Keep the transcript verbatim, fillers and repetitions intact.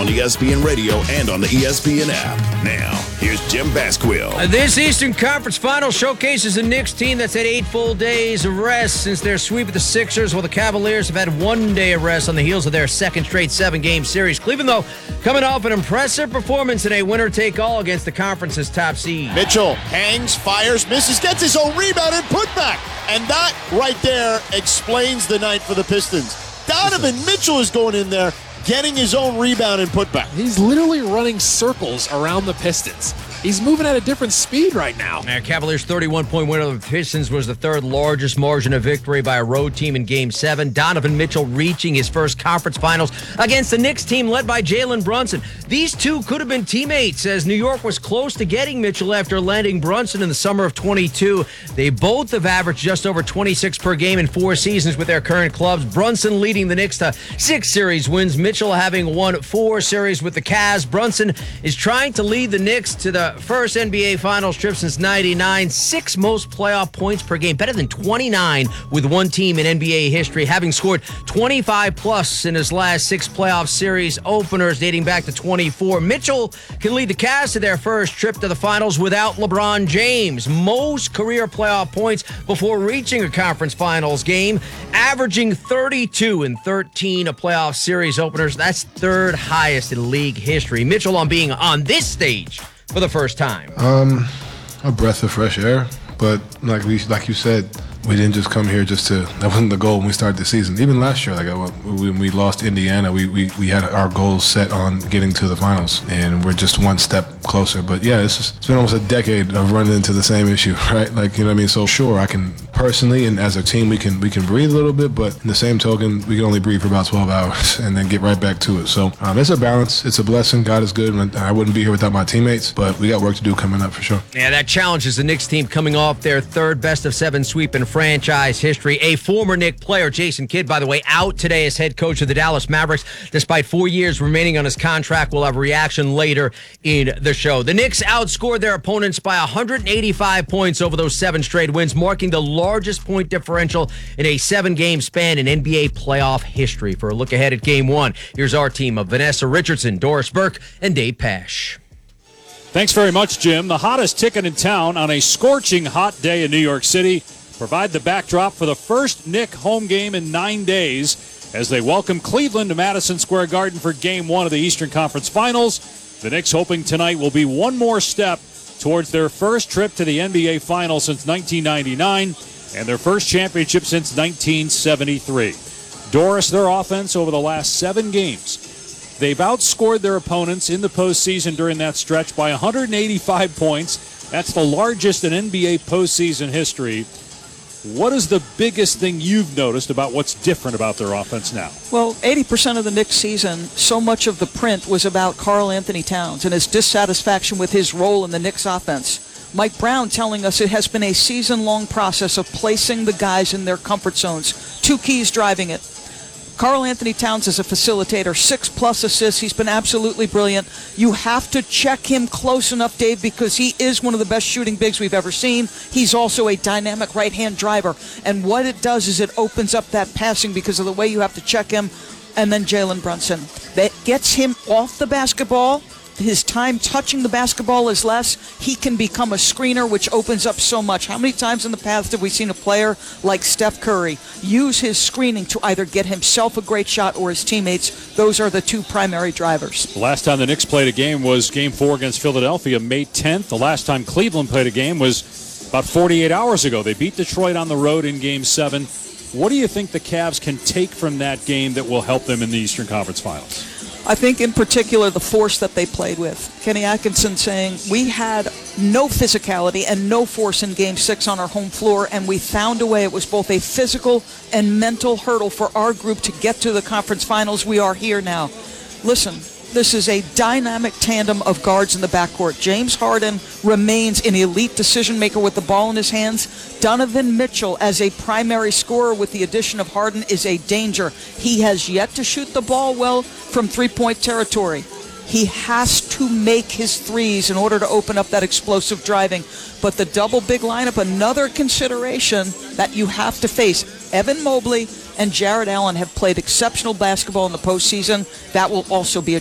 on E S P N Radio and on the E S P N app. Now, here's Jim Basquill. Uh, this Eastern Conference Final showcases the Knicks team that's had eight full days of rest since their sweep of the Sixers, while the Cavaliers have had one day of rest on the heels of their second straight seven-game series. Cleveland, though, coming off an impressive performance in a winner-take-all against the conference's top seed. Mitchell hangs, fires, misses, gets his own rebound and putback. And that right there explains the night for the Pistons. Donovan Mitchell is going in there, getting his own rebound and putback. He's literally running circles around the Pistons. He's moving at a different speed right now. Uh, Cavaliers' thirty-one point win over the Pistons was the third largest margin of victory by a road team in Game seven. Donovan Mitchell reaching his first conference finals against the Knicks team led by Jalen Brunson. These two could have been teammates, as New York was close to getting Mitchell after landing Brunson in the summer of twenty-two. They both have averaged just over twenty-six per game in four seasons with their current clubs. Brunson leading the Knicks to six series wins, Mitchell having won four series with the Cavs. Brunson is trying to lead the Knicks to the first N B A Finals trip since ninety-nine. Six most playoff points per game, better than twenty-nine with one team in N B A history, having scored twenty-five plus in his last six playoff series openers dating back to twenty-four. Mitchell can lead the Cavs to their first trip to the finals without LeBron James. Most career playoff points before reaching a conference finals game, averaging thirty-two and thirteen of playoff series openers. That's third highest in league history. Mitchell on being on this stage for the first time. Um, a breath of fresh air, but like we, like you said, we didn't just come here just to. That wasn't the goal when we started the season. Even last year, like when we lost Indiana, we, we, we had our goals set on getting to the finals, and we're just one step closer. But yeah, it's just, it's been almost a decade of running into the same issue, right? Like, you know what I mean? So sure, I can personally and as a team, we can we can breathe a little bit, but in the same token, we can only breathe for about twelve hours and then get right back to it. So um, it's a balance. It's a blessing. God is good. And I wouldn't be here without my teammates, but we got work to do coming up for sure. Yeah, that challenges the Knicks team coming off their third best of seven sweep in franchise history. A former Knicks player, Jason Kidd, by the way, out today as head coach of the Dallas Mavericks. Despite four years remaining on his contract, we'll have a reaction later in the show. The Knicks outscored their opponents by one hundred eighty-five points over those seven straight wins, marking the largest point differential in a seven-game span in N B A playoff history. For a look ahead at Game one, here's our team of Vanessa Richardson, Doris Burke, and Dave Pasch. Thanks very much, Jim. The hottest ticket in town on a scorching hot day in New York City provide the backdrop for the first Knick home game in nine days as they welcome Cleveland to Madison Square Garden for Game one of the Eastern Conference Finals. The Knicks hoping tonight will be one more step towards their first trip to the N B A Finals since nineteen ninety-nine and their first championship since nineteen seventy-three. Doris, their offense over the last seven games, they've outscored their opponents in the postseason during that stretch by one hundred eighty-five points. That's the largest in N B A postseason history. What is the biggest thing you've noticed about what's different about their offense now? Well, eighty percent of the Knicks season, so much of the print was about Karl Anthony Towns and his dissatisfaction with his role in the Knicks offense. Mike Brown telling us it has been a season-long process of placing the guys in their comfort zones. Two keys driving it. Karl Anthony Towns is a facilitator, six-plus assists. He's been absolutely brilliant. You have to check him close enough, Dave, because he is one of the best shooting bigs we've ever seen. He's also a dynamic right-hand driver. And what it does is it opens up that passing because of the way you have to check him. And then Jalen Brunson. That gets him off the basketball. His time touching the basketball is less. He can become a screener, which opens up so much. How many times in the past have we seen a player like Steph Curry use his screening to either get himself a great shot or his teammates? Those are the two primary drivers. The last time the Knicks played a game was Game four against Philadelphia, May tenth. The last time Cleveland played a game was about forty-eight hours ago. They beat Detroit on the road in Game seven. What do you think the Cavs can take from that game that will help them in the Eastern Conference Finals? I think in particular the force that they played with. Kenny Atkinson saying, we had no physicality and no force in Game six on our home floor, and we found a way. It was both a physical and mental hurdle for our group to get to the conference finals. We are here now. Listen, this is a dynamic tandem of guards in the backcourt. James Harden remains an elite decision-maker with the ball in his hands. Donovan Mitchell, as a primary scorer with the addition of Harden, is a danger. He has yet to shoot the ball well from three-point territory. He has to make his threes in order to open up that explosive driving. But the double big lineup, another consideration that you have to face. Evan Mobley and Jared Allen have played exceptional basketball in the postseason. That will also be a